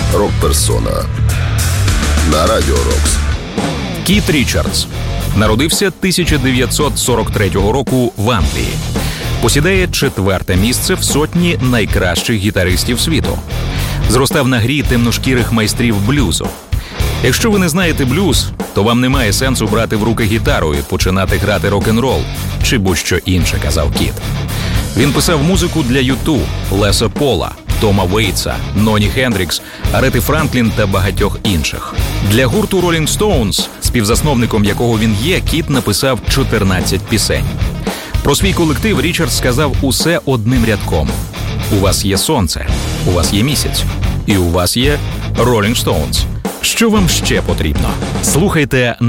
Рок-персона на Радіо Рокс. Кіт Річардс народився 1943 року в Англії. Посідає 4-те місце в сотні найкращих гітаристів світу. Зростав на грі темношкірих майстрів блюзу. Якщо ви не знаєте блюз, то вам немає сенсу брати в руки гітару і починати грати рок-н-рол чи будь-що інше, казав Кіт. Він писав музику для U2, Леса Пола, Тома Вейтса, Ноні Хендрікс, Арети Франклін та багатьох інших. Для гурту Rolling Stones, співзасновником якого він є, Кіт написав 14 пісень. Про свій колектив Річардс сказав усе одним рядком. У вас є сонце, у вас є місяць, і у вас є Rolling Stones. Що вам ще потрібно? Слухайте